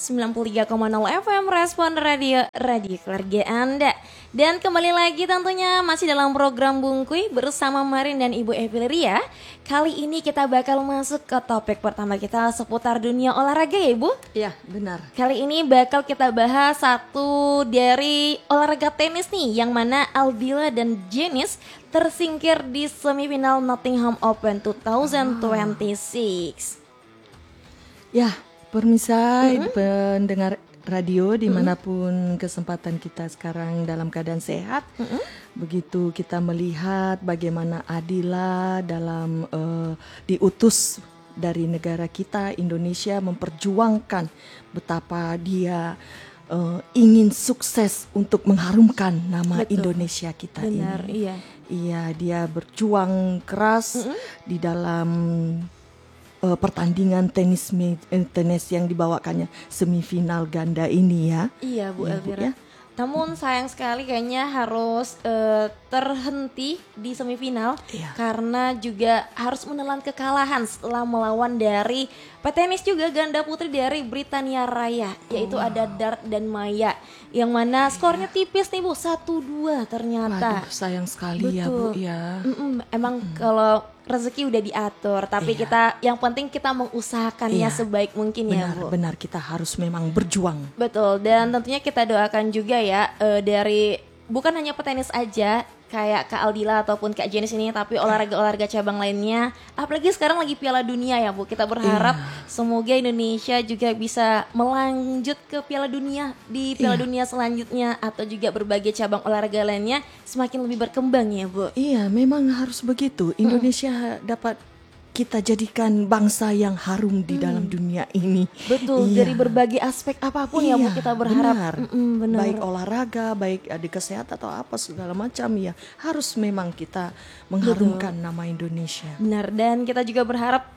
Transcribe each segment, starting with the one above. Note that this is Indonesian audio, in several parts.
93,0 FM Respon Radio keluarga Anda. Dan kembali lagi tentunya masih dalam program Bungkuy bersama Marin dan Ibu Evilia. Kali ini kita bakal masuk ke topik pertama kita seputar dunia olahraga ya Ibu? Iya benar. Kali ini bakal kita bahas satu dari olahraga tenis nih, yang mana Aldila dan Janice tersingkir di semifinal Nottingham Open 2026. Ya, pemirsa, pendengar radio dimanapun kesempatan kita sekarang dalam keadaan sehat. Begitu kita melihat bagaimana Aldila dalam diutus dari negara kita Indonesia memperjuangkan betapa dia ingin sukses untuk mengharumkan nama Indonesia kita. Benar, ini. Iya, dia berjuang keras di dalam pertandingan tenis yang dibawakannya semifinal ganda ini ya. Iya Bu Elvira. Ya. Namun sayang sekali kayaknya harus terhenti di semifinal karena juga harus menelan kekalahan setelah melawan dari petenis juga ganda putri dari Britania Raya, yaitu ada Dart dan Maya, yang mana skornya tipis nih Bu, 1-2 ternyata. Waduh, sayang sekali. Betul. Ya Bu ya. Emang kalau rezeki udah diatur, tapi kita yang penting kita mengusahakannya sebaik mungkin ya Bu. Benar, kita harus memang berjuang. Betul, dan tentunya kita doakan juga ya dari bukan hanya petenis aja kayak Kak Aldila ataupun Kak Janice ini, tapi olahraga-olahraga cabang lainnya. Apalagi sekarang lagi Piala Dunia ya Bu. Kita berharap semoga Indonesia juga bisa melanjut ke Piala Dunia di Piala Dunia selanjutnya, atau juga berbagai cabang olahraga lainnya semakin lebih berkembang ya Bu. Iya, memang harus begitu. Indonesia dapat kita jadikan bangsa yang harum di dalam dunia ini. Betul, dari berbagai aspek apapun ya Bu, kita berharap. Benar. Baik olahraga, baik di kesehatan atau apa segala macam ya. Harus memang kita mengharumkan nama Indonesia. Benar, dan kita juga berharap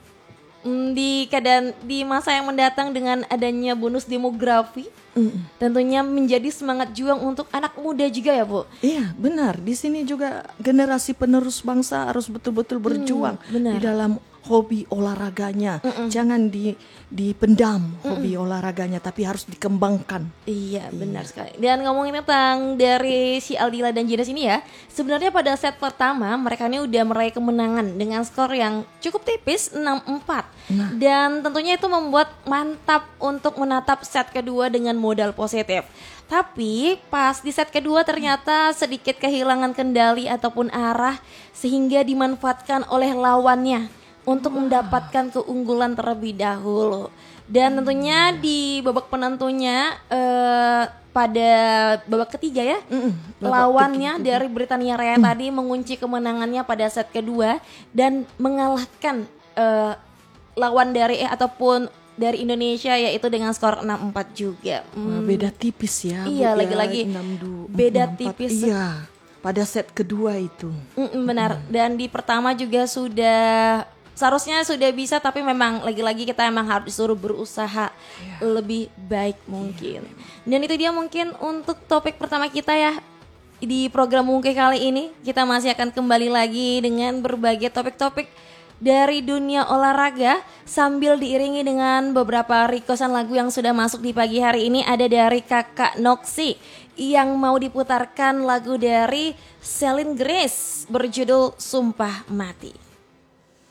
di masa yang mendatang dengan adanya bonus demografi, tentunya menjadi semangat juang untuk anak muda juga ya Bu. Iya benar, di sini juga generasi penerus bangsa harus betul-betul berjuang di dalam hobi olahraganya. Jangan dipendam hobi olahraganya, tapi harus dikembangkan. Iya benar sekali. Dan ngomongin tentang dari si Aldila dan Janice ini ya, sebenarnya pada set pertama mereka ini udah meraih kemenangan dengan skor yang cukup tipis 6-4. Dan tentunya itu membuat mantap untuk menatap set kedua dengan modal positif. Tapi pas di set kedua ternyata sedikit kehilangan kendali ataupun arah, sehingga dimanfaatkan oleh lawannya untuk mendapatkan keunggulan terlebih dahulu. Dan tentunya di babak penentunya pada babak ketiga ya, lawannya dari Britania Raya tadi mengunci kemenangannya pada set kedua dan mengalahkan lawan dari ataupun dari Indonesia, yaitu dengan skor 6-4 juga. Beda tipis ya. Iya, lagi-lagi beda tipis. Iya, pada set kedua itu. Benar. Dan di pertama juga seharusnya sudah bisa, tapi memang lagi-lagi kita emang harus disuruh berusaha lebih baik mungkin. Dan itu dia mungkin untuk topik pertama kita ya di program Bungkuy kali ini. Kita masih akan kembali lagi dengan berbagai topik-topik dari dunia olahraga sambil diiringi dengan beberapa requestan lagu yang sudah masuk di pagi hari ini. Ada dari Kakak Noksi yang mau diputarkan lagu dari Celine Grace berjudul Sumpah Mati.